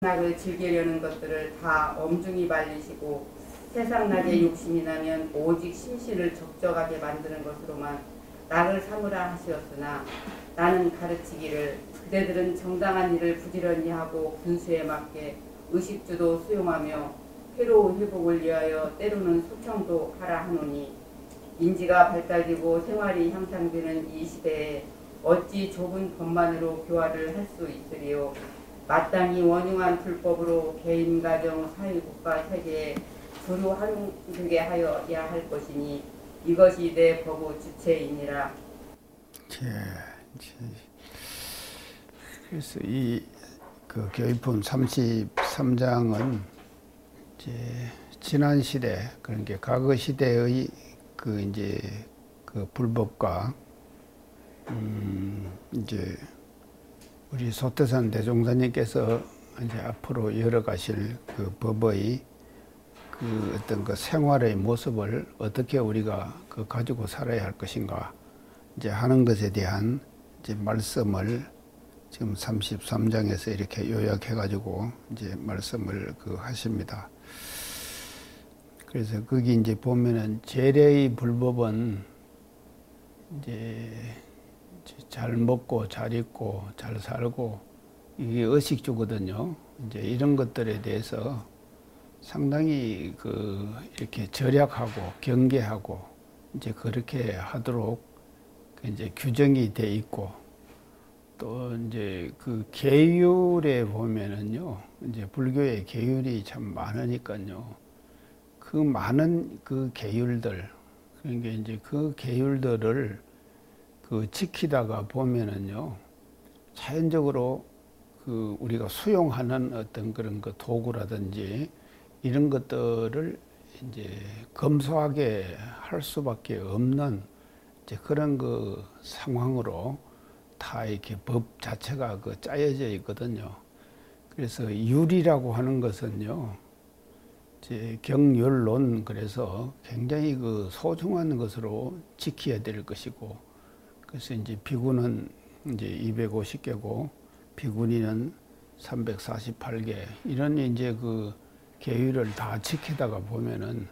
낙을 즐기려는 것들을 다 엄중히 말리시고 세상 낙에 욕심이 나면 오직 심신을 적적하게 만드는 것으로만 낙을 삼으라 하시었으나 나는 가르치기를 그대들은 정당한 일을 부지런히 하고 분수에 맞게 의식주도 수용하며 회로 회복을 위하여 때로는 소청도 하라 하노니 인지가 발달되고 생활이 향상되는 이 시대에 어찌 좁은 법만으로 교화를 할 수 있으리요. 마땅히 원흉한 불법으로 개인, 가정, 사회, 국가, 세계에 두루 활용되게 하여야 할 것이니 이것이 내 법의 주체이니라. 그래서 이 교의품 33장은 이제 지난 시대, 그러니까 과거 시대의 그 불법과 이제 우리 소태산 대종사님께서 이제 앞으로 열어가실 그 법의 그 어떤 그 생활의 모습을 어떻게 우리가 그 가지고 살아야 할 것인가 이제 하는 것에 대한 이제 말씀을 지금 33장에서 이렇게 요약해가지고 이제 말씀을 그 하십니다. 그래서 거기 이제 보면은 재래의 불법은 이제 잘 먹고 잘 입고 잘 살고 이게 의식주거든요. 이제 이런 것들에 대해서 상당히 이렇게 절약하고 경계하고 이제 그렇게 하도록 이제 규정이 돼 있고 또 이제 그 계율에 보면은요. 이제 불교의 계율이 참 많으니까요. 그 많은 그 계율들 그러니까 이제 그 계율들을 지키다가 보면은요, 자연적으로 우리가 수용하는 어떤 그런 그 도구라든지 이런 것들을 이제 검소하게 할 수밖에 없는 이제 그런 그 상황으로 다 이렇게 법 자체가 짜여져 있거든요. 그래서 율이라고 하는 것은요, 이제 경율론 그래서 굉장히 소중한 것으로 지켜야 될 것이고 그래서 이제 비구는 이제 250개고 비구니는 348개 이런 이제 그 계율을 다 지키다가 보면은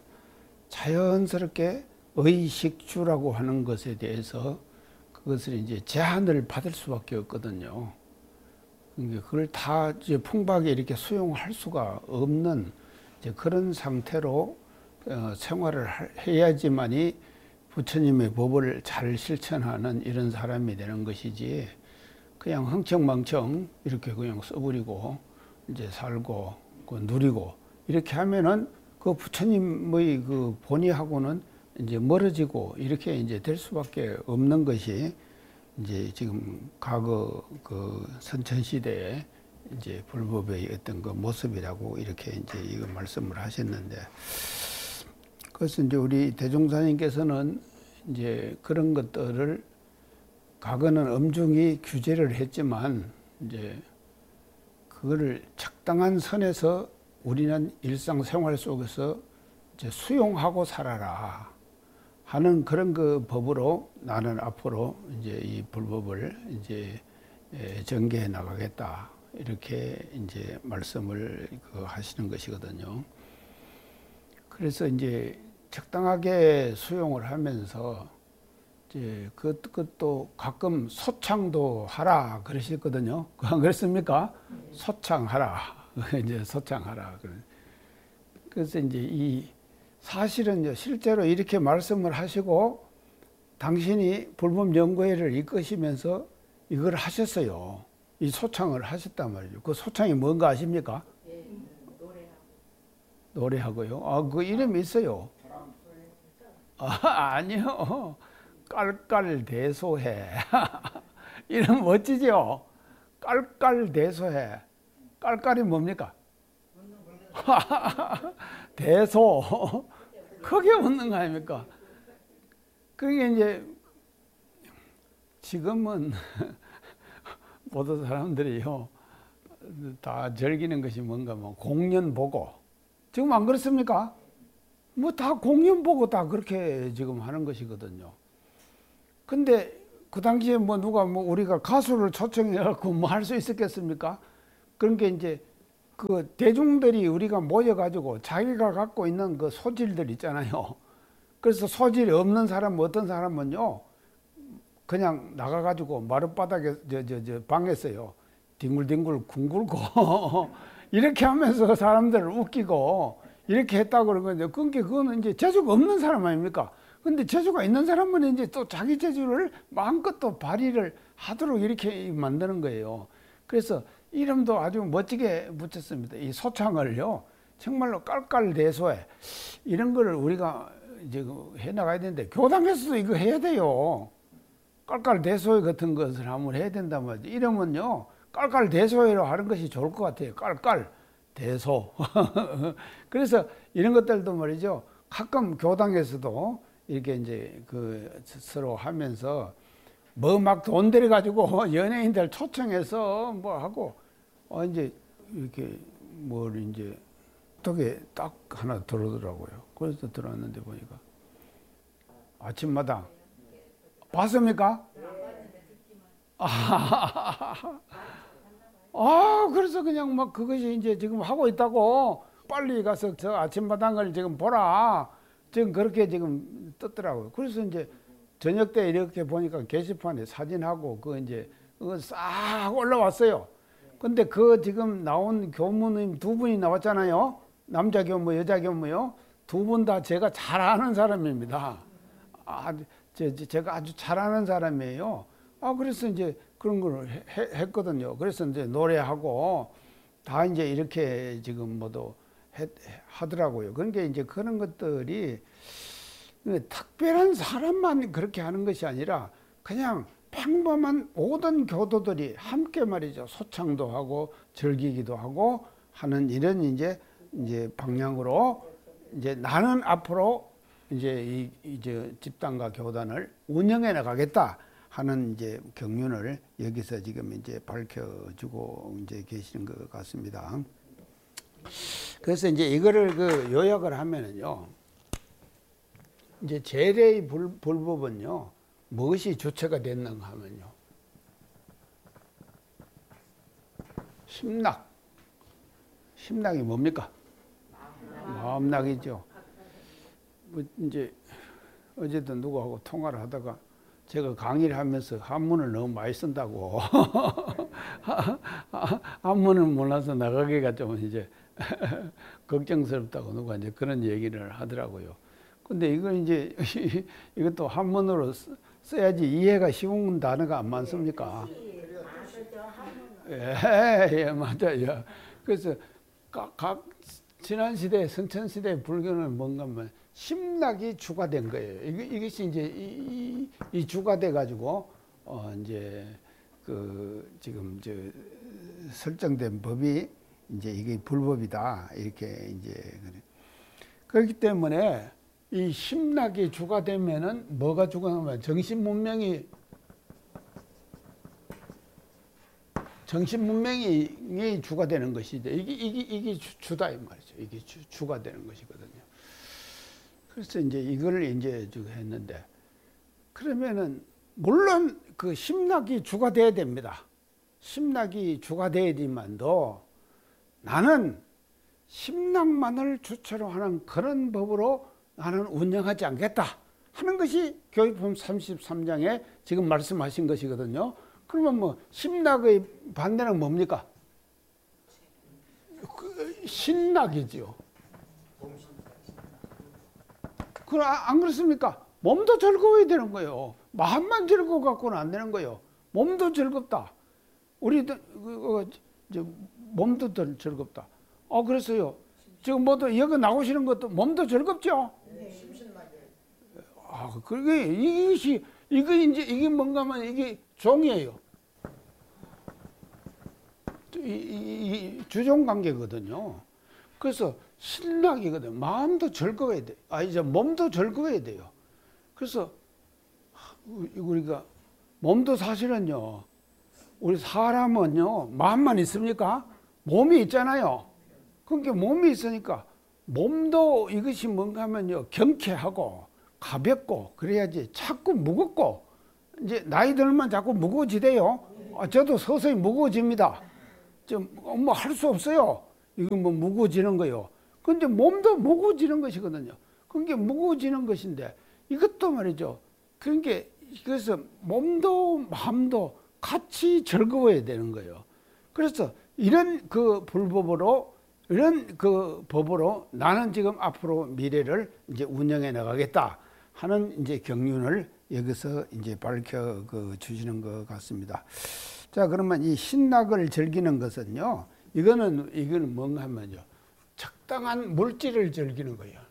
자연스럽게 의식주라고 하는 것에 대해서 그것을 이제 제한을 받을 수밖에 없거든요. 그러니까 그걸 다 이제 풍부하게 이렇게 수용할 수가 없는 이제 그런 상태로 생활을 해야지만이 부처님의 법을 잘 실천하는 이런 사람이 되는 것이지 그냥 흥청망청 이렇게 그냥 써버리고 이제 살고 누리고 이렇게 하면은 그 부처님의 그 본의하고는 이제 멀어지고 이렇게 이제 될 수밖에 없는 것이 이제 지금 과거 그 선천시대에 이제 불법의 어떤 그 모습이라고 이렇게 이제 이거 말씀을 하셨는데 그래서 이제 우리 대종사님께서는 이제 그런 것들을 과거는 엄중히 규제를 했지만 이제 그거를 적당한 선에서 우리는 일상생활 속에서 이제 수용하고 살아라 하는 그런 그 법으로 나는 앞으로 이제 이 불법을 이제 전개해 나가겠다 이렇게 이제 말씀을 하시는 것이거든요. 그래서 이제 적당하게 수용을 하면서 이제 그것도 가끔 소창도 하라 그러셨거든요. 안 그랬습니까? 소창하라. 이제 소창하라. 그래서 이제 이 사실은 실제로 이렇게 말씀을 하시고 당신이 불법연구회를 이끄시면서 이걸 하셨어요. 이 소창을 하셨단 말이죠. 그 소창이 뭔가 아십니까? 예, 노래하고요. 아, 그 이름이 있어요. 아니요. 깔깔대소해. 이름 멋지죠? 깔깔대소해. 깔깔이 뭡니까? 대소. 크게 웃는 거 아닙니까? 그게 이제 지금은 모든 사람들이요. 다 즐기는 것이 뭔가 공연 보고. 지금 안 그렇습니까? 다 공연 보고 다 그렇게 지금 하는 것이거든요. 근데 그 당시에 누가 우리가 가수를 초청해갖고 할 수 있었겠습니까? 그런 게 이제 그 대중들이 우리가 모여가지고 자기가 갖고 있는 그 소질들 있잖아요. 그래서 소질이 없는 사람, 어떤 사람은요, 그냥 나가가지고 마룻바닥에, 방에서요, 뒹굴뒹굴 뒹굴고, 이렇게 하면서 사람들을 웃기고, 이렇게 했다고 그러는데, 그거는 이제 재주가 없는 사람 아닙니까? 근데 재주가 있는 사람은 이제 또 자기 재주를 마음껏 또 발휘를 하도록 이렇게 만드는 거예요. 그래서 이름도 아주 멋지게 붙였습니다. 이 소창을요, 정말로 깔깔대소해. 이런 거를 우리가 이제 해 나가야 되는데, 교당에서도 이거 해야 돼요. 깔깔대소해 같은 것을 한번 해야 된단 말이죠. 이름은요, 깔깔대소해로 하는 것이 좋을 것 같아요. 깔깔대소. 그래서 이런 것들도 말이죠, 가끔 교당에서도 이렇게 이제 그 서로 하면서 뭐 막 돈 들여가지고 연예인들 초청해서 뭐 하고, 이제 이렇게 뭘 이제 어떻게 딱 하나 들어오더라고요. 그래서 들어왔는데 보니까 아침마당 봤습니까? 그래서 그냥 막 그것이 이제 지금 하고 있다고 빨리 가서 저 아침마당을 지금 보라. 지금 그렇게 지금 떴더라고요. 그래서 이제 저녁 때 이렇게 보니까 게시판에 사진하고 그 이제 그거 싹 올라왔어요. 근데 그 지금 나온 교무님 두 분이 나왔잖아요. 남자 교무, 여자 교무요. 두 분 다 제가 잘 아는 사람입니다. 제가 아주 잘 아는 사람이에요. 그래서 이제 그런 걸 했거든요. 그래서 이제 노래하고 다 이제 이렇게 지금 모두 하더라고요. 그러니까 이제 그런 것들이 특별한 사람만 그렇게 하는 것이 아니라 그냥 평범한 모든 교도들이 함께 말이죠. 소창도 하고 즐기기도 하고 하는 이런 이제 방향으로 이제 나는 앞으로 이제 이제 집단과 교단을 운영해 나가겠다 하는 이제 경륜을 여기서 지금 이제 밝혀주고 이제 계시는 것 같습니다. 그래서 이제 이거를 그 요약을 하면은요, 이제 제례의 불법은요, 무엇이 주체가 됐는가 하면요, 심락이 뭡니까? 마음락이죠. 뭐 이제 어제도 누구하고 통화를 하다가 제가 강의를 하면서 한문을 너무 많이 쓴다고 한문을 몰라서 나가기가 좀 이제 걱정스럽다고 누가 이제 그런 얘기를 하더라고요. 근데 이거 이제 이것도 한문으로 써야지 이해가 쉬운 단어가 안 많습니까? 예, 맞아요. 그래서 각 지난 시대, 선천 시대 불교는 뭔가 하면 심락이 주가 된 거예요. 이것이 이제 이 주가 돼 가지고 이제 그 지금 설정된 법이 이제 이게 불법이다 이렇게 이제 그렇기 때문에 이 심락이 주가 되면은 뭐가 주가 되면 정신 문명이 주가 되는 것이죠. 이게 주다 이 말이죠. 이게 주가 되는 것이거든요. 그래서 이제 이걸 이제 했는데, 그러면은 물론 그 심락이 주가 돼야 됩니다. 심락이 주가 돼야지만도 나는 심락만을 주체로 하는 그런 법으로 나는 운영하지 않겠다 하는 것이 교육법 33장에 지금 말씀하신 것이거든요. 그러면 뭐 심락의 반대는 뭡니까? 신락이지요. 안 그렇습니까? 몸도 즐거워야 되는 거예요. 마음만 즐거워 갖고는 안 되는 거예요. 몸도 즐겁다. 우리도 몸도 즐겁다. 그래서요. 지금 모두 여기 나오시는 것도 몸도 즐겁죠? 네. 그게 이게 뭔가 하면 이게 종이에요. 이 주종 관계거든요. 그래서 신락이거든. 마음도 즐거워야 돼. 이제 몸도 즐거워야 돼요. 그래서 우리가 몸도 사실은요, 우리 사람은요, 마음만 있습니까? 몸이 있잖아요. 그러니까 몸이 있으니까 몸도 이것이 뭔가 하면요, 경쾌하고 가볍고 그래야지. 자꾸 무겁고 이제 나이 들면 자꾸 무거워지대요. 저도 서서히 무거워집니다. 좀 뭐 할 수 없어요. 이건 뭐 무거워지는 거요. 근데 몸도 무거워지는 것이거든요. 그게 무거워지는 것인데 이것도 말이죠. 그러니까 그래서 몸도 마음도 같이 즐거워야 되는 거예요. 그래서 이런 그 불법으로 이런 그 법으로 나는 지금 앞으로 미래를 이제 운영해 나가겠다 하는 이제 경륜을 여기서 이제 밝혀 주시는 것 같습니다. 자, 그러면 이 신락을 즐기는 것은요, 이거는 뭔가 하면요, 적당한 물질을 즐기는 거예요.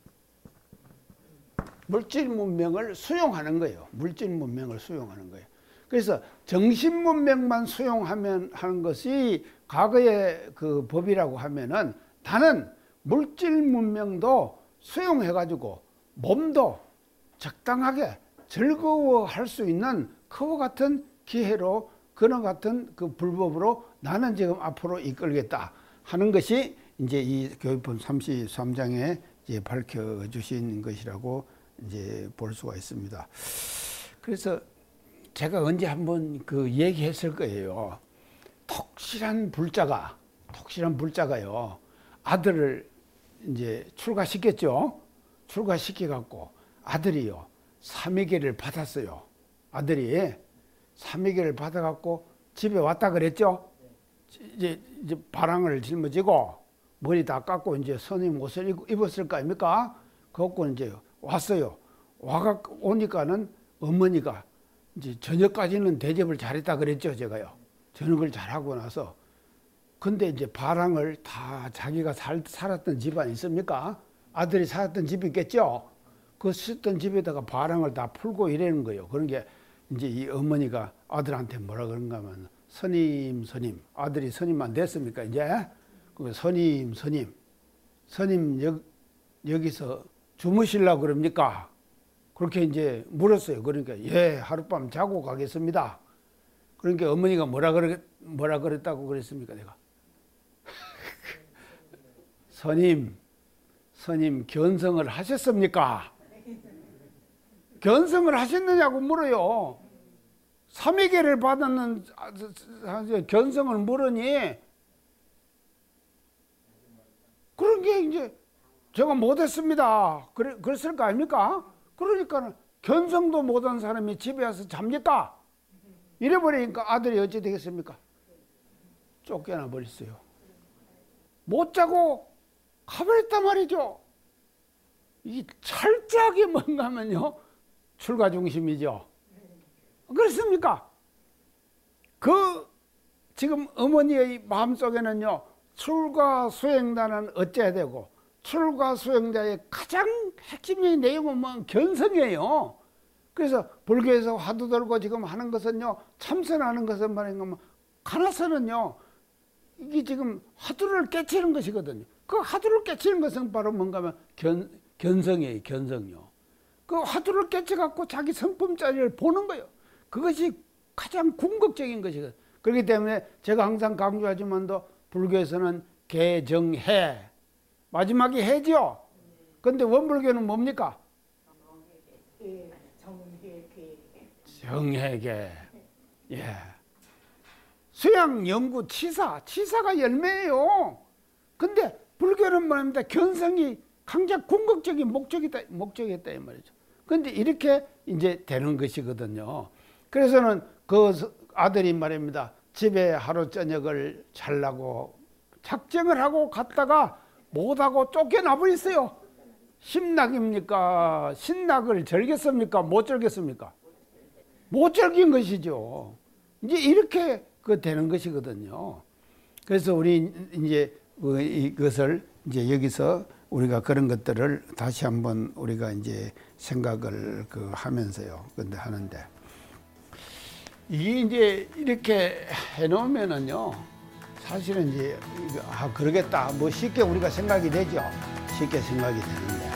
물질 문명을 수용하는 거예요. 물질 문명을 수용하는 거예요. 그래서 정신 문명만 수용하면 하는 것이 과거의 그 법이라고 하면은 나는 물질 문명도 수용해가지고 몸도 적당하게 즐거워할 수 있는 그와 같은 기회로 그와 같은 그 불법으로 나는 지금 앞으로 이끌겠다 하는 것이 이제 이 교육법 33장에 이제 밝혀주신 것이라고 이제 볼 수가 있습니다. 그래서 제가 언제 한번 그 얘기했을 거예요. 독실한 불자가요. 아들을 이제 출가시켰죠. 출가시켜갖고 아들이요. 삼위계를 받았어요. 아들이 삼위계를 받아갖고 집에 왔다 그랬죠. 이제 바랑을 짊어지고 머리 다 깎고 이제 선임 옷을 입었을 거 아닙니까? 그래갖고 이제 왔어요. 오니까는 어머니가 이제 저녁까지는 대접을 잘했다 그랬죠, 제가요. 저녁을 잘하고 나서. 근데 이제 바랑을 다 자기가 살았던 집안 있습니까? 아들이 살았던 집이 있겠죠? 그 쓰던 집에다가 바랑을 다 풀고 이러는 거예요. 그런 게 이제 이 어머니가 아들한테 뭐라 그런가 하면 스님. 아들이 스님만 됐습니까, 이제? 그 스님 여기서 주무시려고 그럽니까? 그렇게 이제 물었어요. 그러니까 예, 하룻밤 자고 가겠습니다. 그러니까 어머니가 뭐라 그랬다고 그랬습니까, 내가? 스님 견성을 하셨습니까? 견성을 하셨느냐고 물어요. 삼위계를 받았는 견성을 물으니 그런 게 이제 제가 못했습니다. 그랬을 거 아닙니까? 그러니까 견성도 못한 사람이 집에 와서 잡니까? 이래버리니까 아들이 어찌 되겠습니까? 쫓겨나 버렸어요. 못 자고 가버렸단 말이죠. 이 철저하게 뭔가 하면요, 출가 중심이죠. 그렇습니까? 지금 어머니의 마음속에는요, 출가 수행자는 어째야 되고, 출가 수행자의 가장 핵심적인 내용은 뭐 견성이에요. 그래서 불교에서 화두 들고 지금 하는 것은요, 참선하는 것은 말인가, 가나서는요, 이게 지금 화두를 깨치는 것이거든요. 그 화두를 깨치는 것은 바로 뭔가 하면 견성이에요, 견성요. 그 화두를 깨쳐갖고 자기 성품 자리를 보는 거예요. 그것이 가장 궁극적인 것이거든요. 그렇기 때문에 제가 항상 강조하지만도 불교에서는 개정해. 마지막이 해죠. 근데 원불교는 뭡니까? 정해계. 예. 수양, 연구, 치사가 열매예요. 근데 불교는 뭐랍니까? 견성이 강자 궁극적인 목적이다 이 말이죠. 근데 이렇게 이제 되는 것이거든요. 그래서는 그 아들이 말입니다. 집에 하루 저녁을 자려고 작정을 하고 갔다가 못하고 쫓겨나 버렸어요. 심락입니까? 신락을 즐겼습니까? 못 즐겼습니까? 못 즐긴 것이죠. 이제 이렇게 되는 것이거든요. 그래서 우리 이제 이것을 이제 여기서 우리가 그런 것들을 다시 한번 우리가 이제 생각을 하면서요. 근데 하는데 이게 이제 이렇게 해놓으면은요, 사실은 이제 그러겠다 뭐 쉽게 우리가 생각이 되죠. 쉽게 생각이 되는데